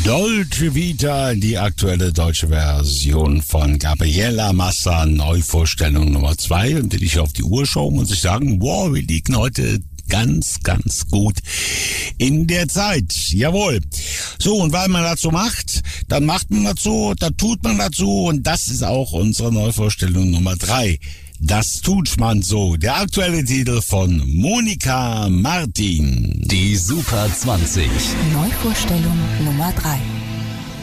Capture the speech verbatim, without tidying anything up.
Dolce Vita, die aktuelle deutsche Version von Gabriela Massa, Neuvorstellung Nummer zwei. Und wenn ich auf die Uhr schaue, muss ich sagen, wow, wir liegen heute ganz, ganz gut in der Zeit. Jawohl. So, und weil man das so macht, dann macht man das so, dann tut man das so. Und das ist auch unsere Neuvorstellung Nummer drei. Das tut man so. Der aktuelle Titel von Monika Martin. Die Super zwanzig. Neuvorstellung Nummer drei.